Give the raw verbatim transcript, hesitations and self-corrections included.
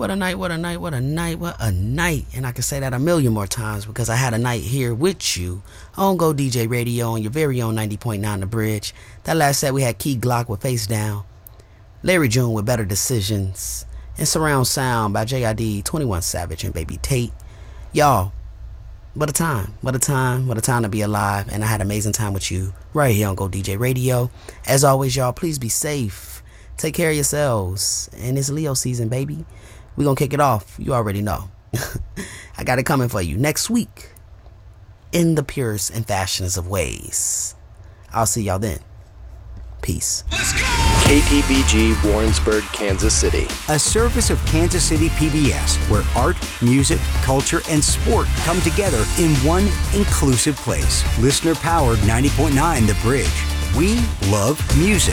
what a night, what a night, what a night, what a night. And I can say that a million more times because I had a night here with you on Go D J Radio on your very own ninety point nine The Bridge. That last set we had Key Glock with Face Down, Larry June with Better Decisions, and Surround Sound by J I D, twenty-one Savage, and Baby Tate. Y'all, what a time, what a time, what a time to be alive. And I had an amazing time with you right here on Go D J Radio. As always, y'all, please be safe. Take care of yourselves. And it's Leo season, baby. We're going to kick it off. You already know. I got it coming for you next week in the purest and fashionest of ways. I'll see y'all then. Peace. Let's go! K T B G Warrensburg, Kansas City. A service of Kansas City P B S where art, music, culture, and sport come together in one inclusive place. Listener-powered ninety point nine The Bridge. We love music.